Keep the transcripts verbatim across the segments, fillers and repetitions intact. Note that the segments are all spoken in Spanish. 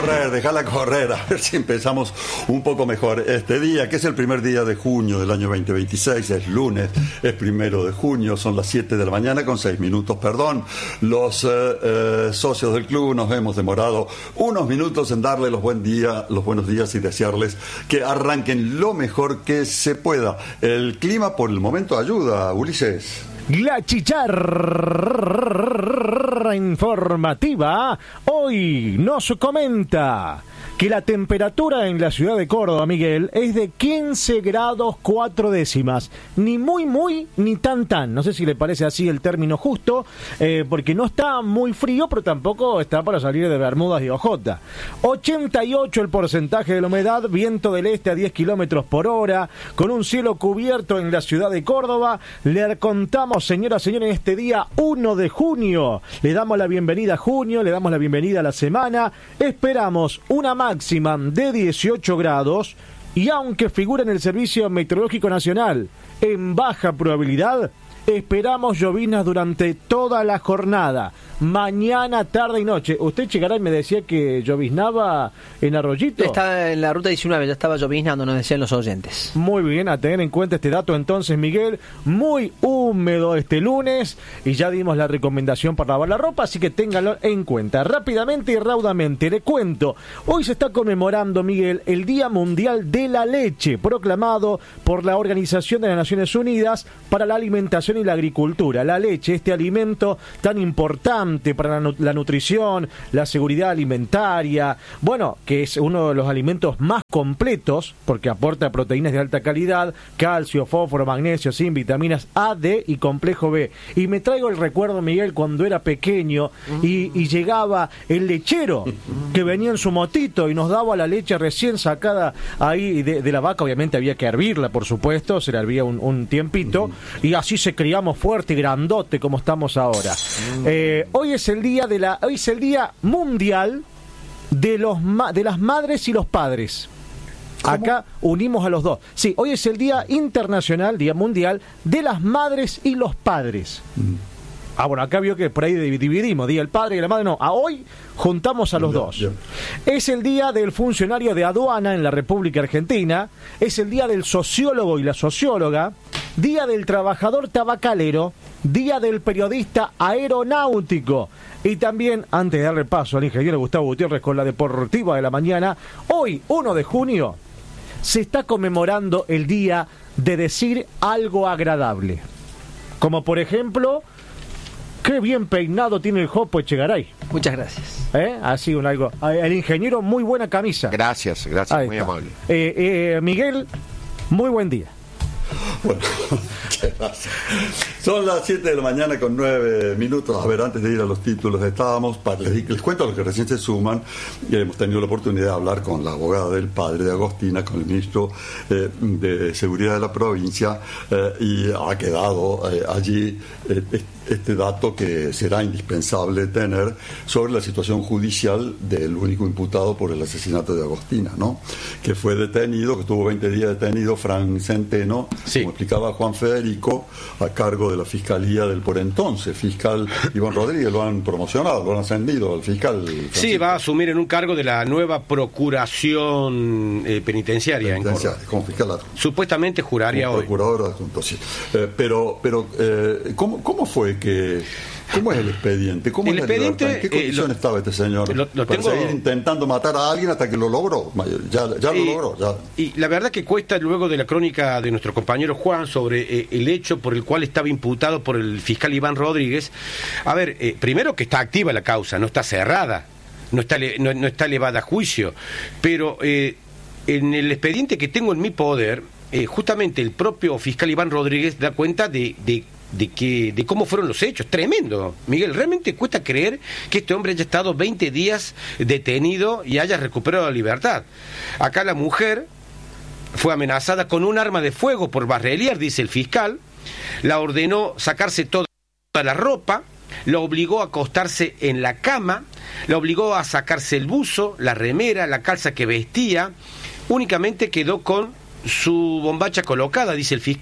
correr, déjala correr, a ver si empezamos un poco mejor este día, que es el primer día de junio del año veinte veintiséis, es lunes, es primero de junio, son las siete de la mañana con seis minutos, perdón. Los eh, eh, socios del club nos hemos demorado unos minutos en darle los buen día, los buenos días y desearles que arranquen lo mejor que se pueda. El clima por el momento ayuda, Ulises. La chicharra informativa hoy nos comenta que la temperatura en la ciudad de Córdoba, Miguel, es de quince grados cuatro décimas. Ni muy, muy, ni tan, tan. No sé si le parece así el término justo, eh, porque no está muy frío, pero tampoco está para salir de bermudas y ojota. ochenta y ocho el porcentaje de la humedad, viento del este a diez kilómetros por hora, con un cielo cubierto en la ciudad de Córdoba. Le contamos, señoras y señores, en este día uno de junio. Le damos la bienvenida a junio, le damos la bienvenida a la semana. Esperamos una máxima de dieciocho grados y aunque figura en el Servicio Meteorológico Nacional en baja probabilidad, esperamos lloviznas durante toda la jornada, mañana, tarde y noche. Usted, Chegaray, me decía que lloviznaba en Arroyito. Estaba en la ruta diecinueve, ya estaba lloviznando, nos decían los oyentes. Muy bien, a tener en cuenta este dato entonces, Miguel. Muy húmedo este lunes y ya dimos la recomendación para lavar la ropa, así que ténganlo en cuenta. Rápidamente y raudamente le cuento, hoy se está conmemorando, Miguel, el Día Mundial de la Leche, proclamado por la Organización de las Naciones Unidas para la Alimentación y la Agricultura. La leche, este alimento tan importante para la, la nutrición, la seguridad alimentaria, bueno, que es uno de los alimentos más completos porque aporta proteínas de alta calidad, calcio, fósforo, magnesio, zinc, vitaminas A, D y complejo B. Y me traigo el recuerdo, Miguel, cuando era pequeño y, y llegaba el lechero que venía en su motito y nos daba la leche recién sacada ahí de, de la vaca. Obviamente había que hervirla, por supuesto, se la hervía un, un tiempito y así se criamos fuerte y grandote como estamos ahora. Eh, hoy es el día de la, hoy es el día mundial de los de las madres y los padres. ¿Cómo? Acá unimos a los dos. Sí, hoy es el día internacional, día mundial de las madres y los padres. Mm. Ah, bueno, acá vio que por ahí dividimos, día del padre y la madre, no, a hoy juntamos a los dos. Yeah. Es el día del funcionario de aduana en la República Argentina, es el día del sociólogo y la socióloga, día del trabajador tabacalero, día del periodista aeronáutico. Y también, antes de darle paso al ingeniero Gustavo Gutiérrez con la deportiva de la mañana, hoy, uno de junio, se está conmemorando el día de decir algo agradable. Como por ejemplo, qué bien peinado tiene el Jopo Echegaray. Muchas gracias. ¿Eh? Así un algo. El ingeniero, muy buena camisa. Gracias, gracias, ahí muy está. Amable. Eh, eh, Miguel, muy buen día. Bueno, muchas gracias. Son las siete de la mañana con nueve minutos. A ver, antes de ir a los títulos, estábamos, para, les, les cuento a los que recién se suman, y hemos tenido la oportunidad de hablar con la abogada del padre de Agostina, con el ministro eh, de Seguridad de la provincia, eh, y ha quedado eh, allí eh, este dato que será indispensable tener sobre la situación judicial del único imputado por el asesinato de Agostina, ¿no? Que fue detenido, que estuvo veinte días detenido, Fran Centeno, sí. Como explicaba Juan Federico, a cargo de la Fiscalía del por entonces fiscal Iván Rodríguez. Lo han promocionado, lo han ascendido al fiscal Francisco. Sí, va a asumir en un cargo de la nueva Procuración eh, Penitenciaria, penitenciaria en como fiscal adjunto. Supuestamente juraría como hoy. Procurador adjunto, sí. Eh, pero, pero eh, ¿cómo, ¿cómo fue que... ¿Cómo es el expediente? ¿Cómo el es expediente, ¿En qué condición eh, lo, estaba este señor? Lo, lo para tengo... seguir intentando matar a alguien hasta que lo logró. Ya, ya lo eh, logró. Ya. Y la verdad que cuesta, luego de la crónica de nuestro compañero Juan sobre eh, el hecho por el cual estaba imputado por el fiscal Iván Rodríguez. A ver, eh, primero que está activa la causa, no está cerrada, no está, no, no está elevada a juicio, pero eh, en el expediente que tengo en mi poder, eh, justamente el propio fiscal Iván Rodríguez da cuenta de... de de que de cómo fueron los hechos. Tremendo, Miguel, realmente cuesta creer que este hombre haya estado veinte días detenido y haya recuperado la libertad. Acá la mujer fue amenazada con un arma de fuego por Barrelier, dice el fiscal, la ordenó sacarse toda la ropa, la obligó a acostarse en la cama, la obligó a sacarse el buzo, la remera, la calza que vestía, únicamente quedó con su bombacha colocada, dice el fiscal.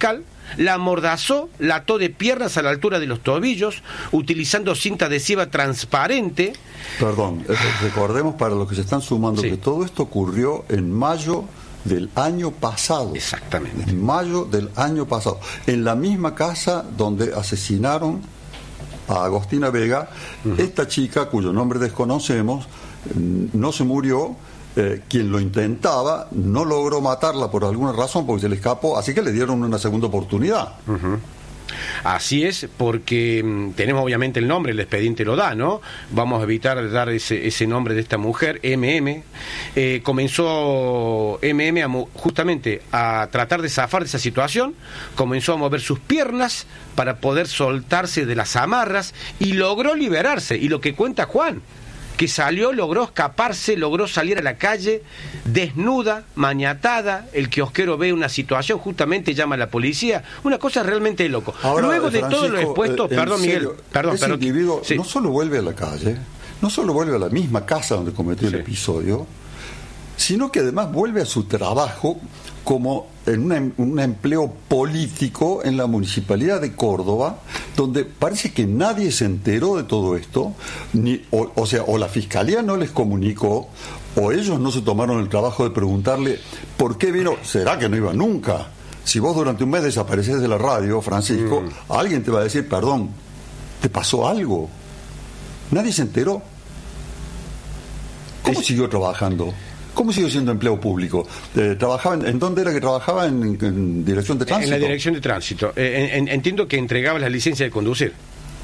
la amordazó, la ató de piernas a la altura de los tobillos, utilizando cinta adhesiva transparente. Perdón, eh, recordemos para los que se están sumando sí. que todo esto ocurrió en mayo del año pasado. Exactamente. En mayo del año pasado. En la misma casa donde asesinaron a Agostina Vega, uh-huh. esta chica, cuyo nombre desconocemos, no se murió, eh, quien lo intentaba no logró matarla por alguna razón porque se le escapó, así que le dieron una segunda oportunidad. Uh-huh. Así es, porque mmm, tenemos obviamente el nombre, el expediente lo da, ¿no? Vamos a evitar dar ese, ese nombre de esta mujer, M M. Eh, comenzó M M a, justamente a tratar de zafar de esa situación, comenzó a mover sus piernas para poder soltarse de las amarras y logró liberarse. Y lo que cuenta Juan, que salió, logró escaparse, logró salir a la calle desnuda, maniatada. El kiosquero ve una situación, justamente llama a la policía, una cosa realmente de loco. Ahora, luego de Francisco, todo lo expuesto, eh, perdón serio, Miguel, perdón, ese perdón, individuo sí. no solo vuelve a la calle, no solo vuelve a la misma casa donde cometió sí. el episodio, sino que además vuelve a su trabajo como en un, un empleo político en la Municipalidad de Córdoba, donde parece que nadie se enteró de todo esto, ni, o, o sea, o la Fiscalía no les comunicó, o ellos no se tomaron el trabajo de preguntarle por qué vino. ¿Será que no iba nunca? Si vos durante un mes desapareces de la radio, Francisco, mm. alguien te va a decir, perdón, ¿te pasó algo? Nadie se enteró. ¿Cómo es... siguió trabajando? ¿Cómo siguió siendo empleo público? Eh, ¿trabajaba en, ¿En dónde era que trabajaba? ¿En, en dirección de tránsito? En la dirección de tránsito. Eh, en, entiendo que entregaba la licencia de conducir.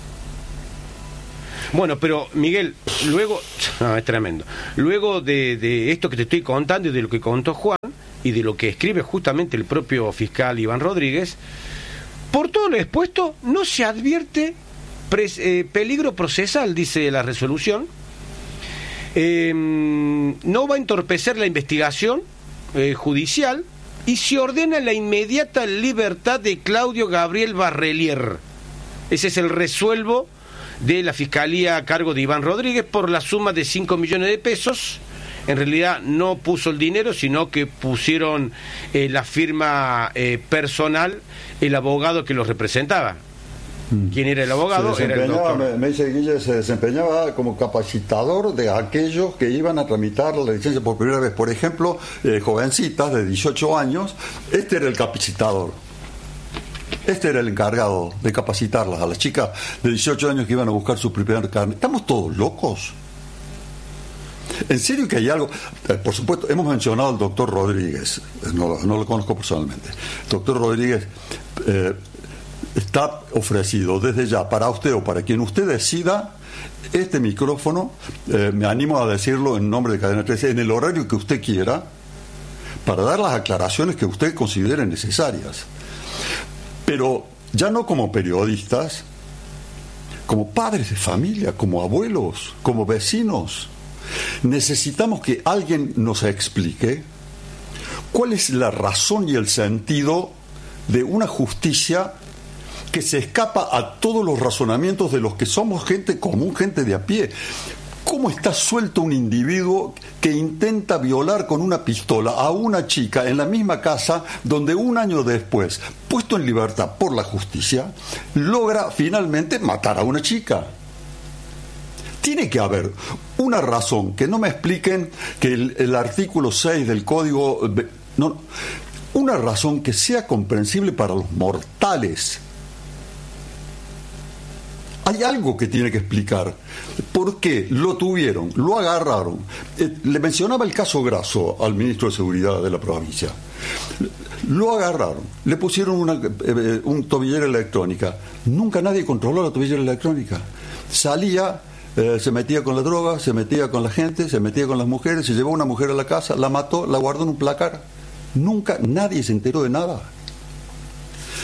Bueno, pero Miguel, luego... No, es tremendo. Luego de, de esto que te estoy contando y de lo que contó Juan y de lo que escribe justamente el propio fiscal Iván Rodríguez, por todo lo expuesto no se advierte pres, eh, peligro procesal, dice la resolución. Eh, no va a entorpecer la investigación eh, judicial y se ordena la inmediata libertad de Claudio Gabriel Barrelier. Ese es el resuelvo de la Fiscalía a cargo de Iván Rodríguez por la suma de cinco millones de pesos. En realidad no puso el dinero, sino que pusieron eh, la firma eh, personal, el abogado que los representaba. ¿Quién era el abogado? Era el doctor. Me, me dice Guille, se desempeñaba como capacitador de aquellos que iban a tramitar la licencia por primera vez. Por ejemplo, eh, jovencitas de dieciocho años, este era el capacitador. Este era el encargado de capacitarlas a las chicas de dieciocho años que iban a buscar su primer carne. ¿Estamos todos locos? ¿En serio que hay algo? Eh, por supuesto, hemos mencionado al doctor Rodríguez, no, no lo conozco personalmente. Doctor Rodríguez, eh, está ofrecido desde ya para usted o para quien usted decida este micrófono, eh, me animo a decirlo en nombre de Cadena trece, en el horario que usted quiera, para dar las aclaraciones que usted considere necesarias. Pero ya no como periodistas, como padres de familia, como abuelos, como vecinos. Necesitamos que alguien nos explique cuál es la razón y el sentido de una justicia que se escapa a todos los razonamientos de los que somos gente común, gente de a pie. ¿Cómo está suelto un individuo que intenta violar con una pistola a una chica en la misma casa donde un año después, puesto en libertad por la justicia, logra finalmente matar a una chica? Tiene que haber una razón, que no me expliquen que el, el artículo seis del Código... No, una razón que sea comprensible para los mortales. Hay algo que tiene que explicar. ¿Por qué lo tuvieron? Lo agarraron. Eh, le mencionaba el caso Grasso al ministro de Seguridad de la provincia. Lo agarraron. Le pusieron una, eh, un tobillera electrónica. Nunca nadie controló la tobillera electrónica. Salía, eh, se metía con la droga, se metía con la gente, se metía con las mujeres, se llevó a una mujer a la casa, la mató, la guardó en un placar. Nunca nadie se enteró de nada.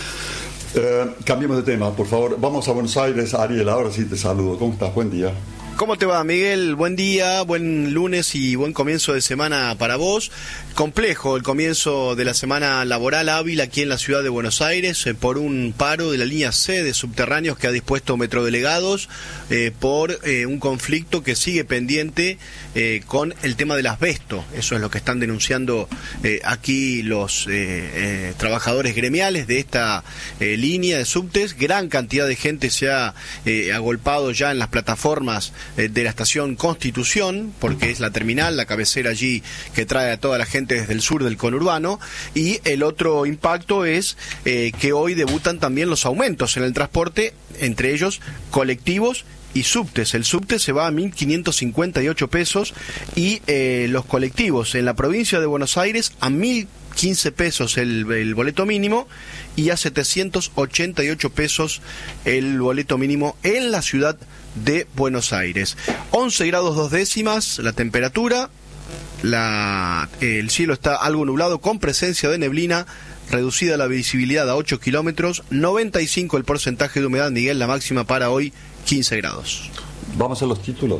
Eh, cambiemos de tema, por favor. Vamos a Buenos Aires. Ariel, ahora sí te saludo. ¿Cómo estás? Buen día. ¿Cómo te va, Miguel? Buen día, buen lunes y buen comienzo de semana para vos. Complejo el comienzo de la semana laboral hábil aquí en la ciudad de Buenos Aires eh, por un paro de la línea C de subterráneos que ha dispuesto Metrodelegados eh, por eh, un conflicto que sigue pendiente eh, con el tema del asbesto. Eso es lo que están denunciando eh, aquí los eh, eh, trabajadores gremiales de esta eh, línea de subtes. Gran cantidad de gente se ha eh, agolpado ya en las plataformas de la estación Constitución, porque es la terminal, la cabecera allí que trae a toda la gente desde el sur del conurbano, y el otro impacto es eh, que hoy debutan también los aumentos en el transporte, entre ellos colectivos y subtes. El subte se va a mil quinientos cincuenta y ocho pesos y eh, los colectivos en la provincia de Buenos Aires a mil quince pesos el, el boleto mínimo y a setecientos ochenta y ocho pesos el boleto mínimo en la ciudad de Buenos Aires. once grados dos décimas la temperatura, la, el cielo está algo nublado con presencia de neblina, reducida la visibilidad a ocho kilómetros, noventa y cinco el porcentaje de humedad, Miguel, la máxima para hoy quince grados. Vamos a los títulos.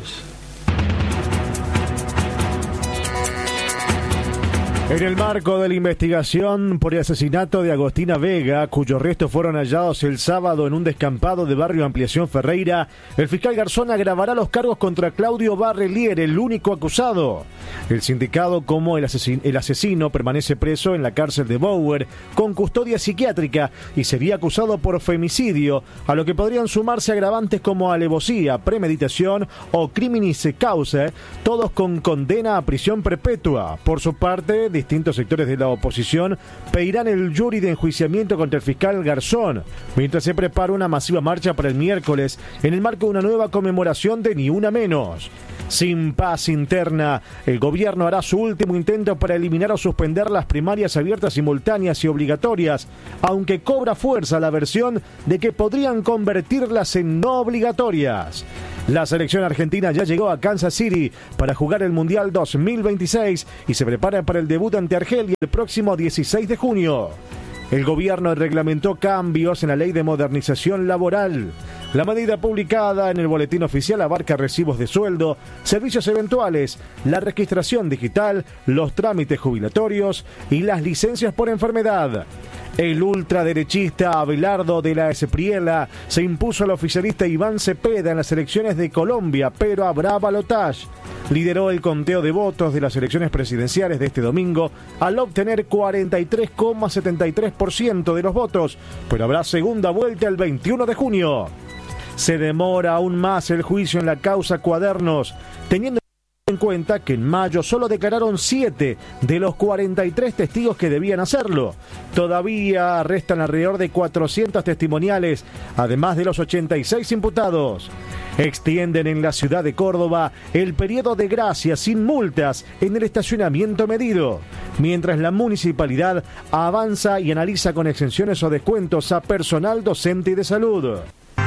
En el marco de la investigación por el asesinato de Agostina Vega, cuyos restos fueron hallados el sábado en un descampado de Barrio Ampliación Ferreira, el fiscal Garzón agravará los cargos contra Claudio Barrelier, el único acusado. El sindicado como el asesino, el asesino permanece preso en la cárcel de Bower con custodia psiquiátrica y sería acusado por femicidio, a lo que podrían sumarse agravantes como alevosía, premeditación o criminis causa, todos con condena a prisión perpetua. Por su parte, distintos sectores de la oposición pedirán el jury de enjuiciamiento contra el fiscal Garzón, mientras se prepara una masiva marcha para el miércoles en el marco de una nueva conmemoración de Ni Una Menos. Sin paz interna, el gobierno hará su último intento para eliminar o suspender las primarias abiertas, simultáneas y obligatorias, aunque cobra fuerza la versión de que podrían convertirlas en no obligatorias. La selección argentina ya llegó a Kansas City para jugar el Mundial dos mil veintiséis y se prepara para el debut ante Argelia el próximo dieciséis de junio. El gobierno reglamentó cambios en la ley de modernización laboral. La medida publicada en el boletín oficial abarca recibos de sueldo, servicios eventuales, la registración digital, los trámites jubilatorios y las licencias por enfermedad. El ultraderechista Abelardo de la Espriella se impuso al oficialista Iván Cepeda en las elecciones de Colombia, pero habrá balotaje. Lideró el conteo de votos de las elecciones presidenciales de este domingo al obtener cuarenta y tres coma setenta y tres por ciento de los votos, pero habrá segunda vuelta el veintiuno de junio. Se demora aún más el juicio en la causa Cuadernos, teniendo en cuenta que en mayo solo declararon siete de los cuarenta y tres testigos que debían hacerlo. Todavía restan alrededor de cuatrocientos testimoniales, además de los ochenta y seis imputados. Extienden en la ciudad de Córdoba el periodo de gracia sin multas en el estacionamiento medido, mientras la municipalidad avanza y analiza con exenciones o descuentos a personal docente y de salud.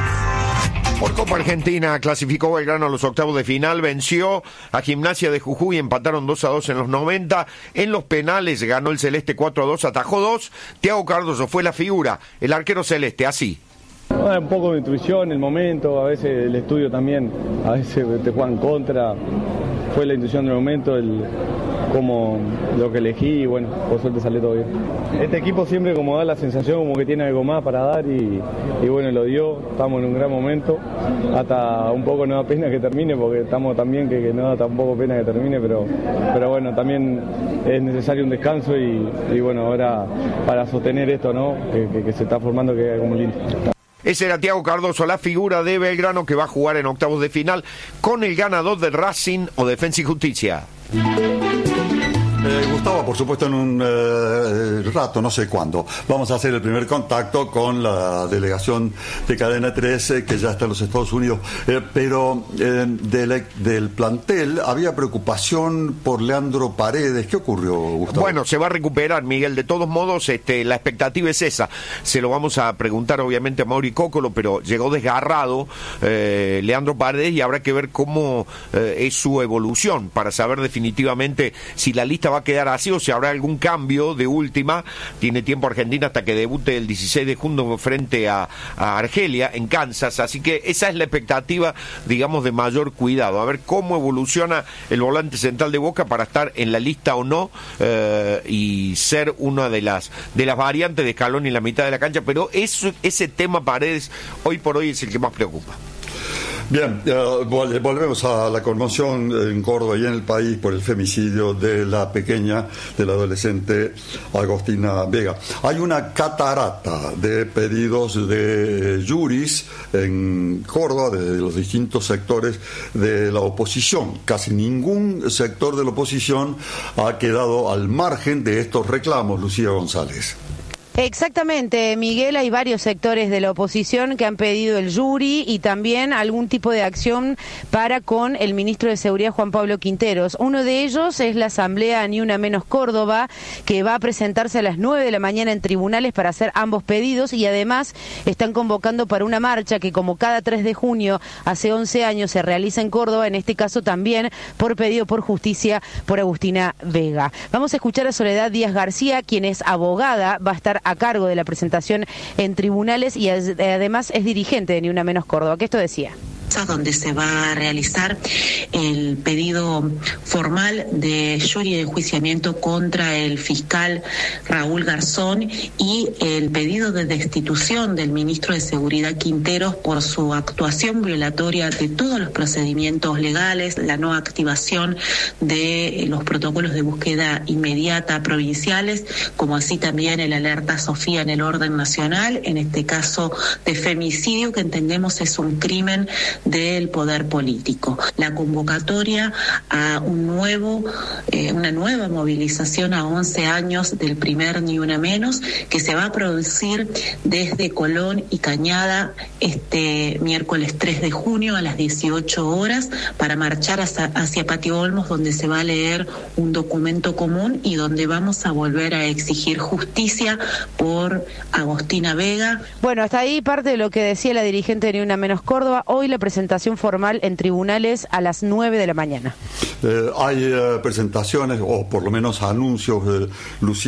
Por Copa Argentina clasificó Belgrano a los octavos de final, venció a Gimnasia de Jujuy, empataron dos a dos en los noventa, en los penales ganó el Celeste cuatro a dos, atajó dos, Thiago Cardoso fue la figura, el arquero celeste, así. Bueno, un poco de intuición, el momento, a veces el estudio también, a veces te juegan contra, fue la intuición del momento, el como lo que elegí y bueno, por suerte salió todo bien. Este equipo siempre como da la sensación como que tiene algo más para dar y, y bueno, lo dio, estamos en un gran momento, hasta un poco nos da pena que termine porque estamos tan bien que, que no da tampoco pena que termine, pero, pero bueno, también es necesario un descanso y, y bueno, ahora para sostener esto, ¿no? que, que, que se está formando que es como lindo. Ese era Thiago Cardoso, la figura de Belgrano que va a jugar en octavos de final con el ganador de Racing o Defensa y Justicia. Eh, Gustavo, por supuesto, en un eh, rato, no sé cuándo, vamos a hacer el primer contacto con la delegación de Cadena trece, que ya está en los Estados Unidos, eh, pero eh, del, del plantel había preocupación por Leandro Paredes. ¿Qué ocurrió, Gustavo? Bueno, se va a recuperar, Miguel, de todos modos, este, la expectativa es esa. Se lo vamos a preguntar, obviamente, a Mauri Cócolo, pero llegó desgarrado eh, Leandro Paredes y habrá que ver cómo eh, es su evolución, para saber definitivamente si la lista lista va a quedar así o si habrá algún cambio de última. Tiene tiempo Argentina hasta que debute el dieciséis de junio frente a, a Argelia en Kansas, así que esa es la expectativa, digamos, de mayor cuidado, a ver cómo evoluciona el volante central de Boca para estar en la lista o no, eh, y ser una de las de las variantes de Scaloni en la mitad de la cancha, pero eso, ese tema Paredes hoy por hoy es el que más preocupa. Bien, uh, volvemos a la conmoción en Córdoba y en el país por el femicidio de la pequeña, de la adolescente Agostina Vega. Hay una catarata de pedidos de juris en Córdoba, de los distintos sectores de la oposición. Casi ningún sector de la oposición ha quedado al margen de estos reclamos, Lucía González. Exactamente, Miguel, hay varios sectores de la oposición que han pedido el jury y también algún tipo de acción para con el ministro de Seguridad Juan Pablo Quinteros. Uno de ellos es la Asamblea Ni Una Menos Córdoba, que va a presentarse a las nueve de la mañana en tribunales para hacer ambos pedidos y además están convocando para una marcha que como cada tres de junio hace once años se realiza en Córdoba, en este caso también por pedido por justicia por Agustina Vega. Vamos a escuchar a Soledad Díaz García, quien es abogada, va a estar a cargo de la presentación en tribunales y además es dirigente de Ni Una Menos Córdoba, que esto decía. Donde se va a realizar el pedido formal de jury de enjuiciamiento contra el fiscal Raúl Garzón y el pedido de destitución del ministro de Seguridad Quinteros por su actuación violatoria de todos los procedimientos legales, la no activación de los protocolos de búsqueda inmediata provinciales, como así también el alerta Sofía en el orden nacional, en este caso de femicidio, que entendemos es un crimen del poder político. La convocatoria a un nuevo, eh, una nueva movilización a once años del primer Ni Una Menos, que se va a producir desde Colón y Cañada este miércoles tres de junio a las dieciocho horas para marchar hacia, hacia Patio Olmos, donde se va a leer un documento común y donde vamos a volver a exigir justicia por Agostina Vega. Bueno, hasta ahí parte de lo que decía la dirigente de Ni Una Menos Córdoba. Hoy la presentación formal en tribunales a las nueve de la mañana. Eh, hay eh, presentaciones, o por lo menos anuncios, eh, Lucía.